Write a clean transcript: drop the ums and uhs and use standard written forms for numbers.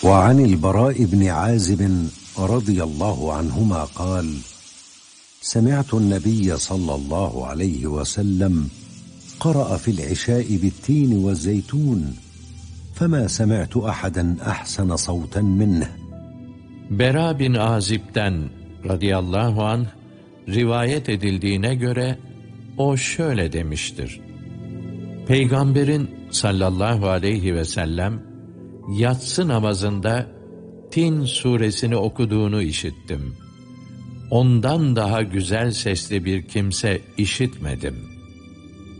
وعن البراء بن عازب رضي الله عنهما قال: سمعت النبي صلى الله عليه وسلم قرأ في العشاء بالتين والزيتون، فما سمعت أحدا أحسن صوتا منه. Bera bin Azib'den radıyallahu anh rivayet edildiğine göre o şöyle demiştir: Peygamberin sallallahu aleyhi ve sellem yatsı namazında Tin suresini okuduğunu işittim. Ondan daha güzel sesli bir kimse işitmedim.